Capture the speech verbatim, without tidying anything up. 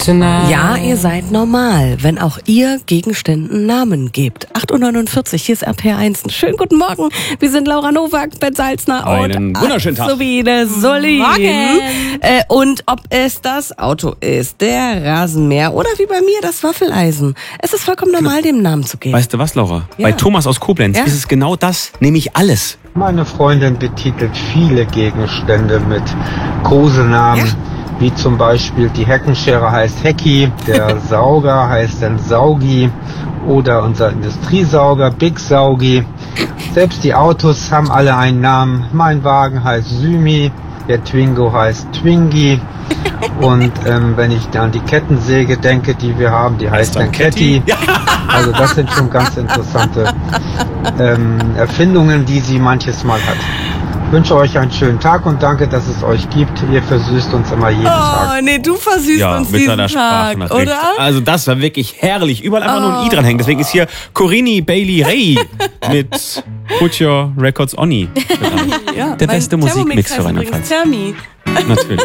tonight. Ja, ihr seid normal, wenn auch ihr Gegenständen Namen gebt. acht Uhr neunundvierzig, hier ist R T eins. Schönen guten Morgen. Wir sind Laura Nowak, Ben Salzner Einen und wunderschönen Tag. Sabine Solin. Morgen. Äh, und ob es das Auto ist, der Rasenmäher oder wie bei mir das Waffeleisen. Es ist vollkommen normal, dem Namen zu geben. Weißt du was, Laura? Ja. Bei Thomas aus Koblenz Ja. ist es genau das, nämlich alles. Meine Freundin betitelt viele Gegenstände mit Kosenamen, Ja. wie zum Beispiel die Heckenschere heißt Hecki, der Sauger heißt dann Saugi oder unser Industriesauger Big Saugi. Selbst die Autos haben alle einen Namen. Mein Wagen heißt Symi, der Twingo heißt Twingi und ähm, wenn ich an die Kettensäge denke, die wir haben, die heißt dann Ketty. Also das sind schon ganz interessante ähm, Erfindungen, die sie manches Mal hat. Ich wünsche euch einen schönen Tag und danke, dass es euch gibt. Ihr versüßt uns immer jeden Tag. Oh, nee, du versüßt Ja, uns mit diesen seiner Tag, Sprachnachricht. oder? Also das war wirklich herrlich. Überall einfach nur ein I Oh. dranhängen. Deswegen ist hier Corinne Bailey Ray mit Put Your Records On. Ja, Der mein beste Thermomix Musikmix heißt für übrigens Rheinland-Pfalz. Thermi. Natürlich.